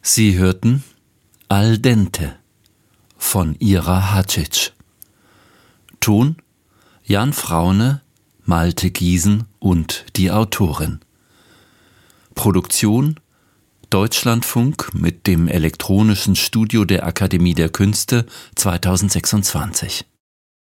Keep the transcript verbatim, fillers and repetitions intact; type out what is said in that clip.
Sie hörten Al dente von Ira Hacic. Ton Jan Fraune, Malte Giesen und die Autorin. Produktion Deutschlandfunk mit dem elektronischen Studio der Akademie der Künste zweitausendsechsundzwanzig.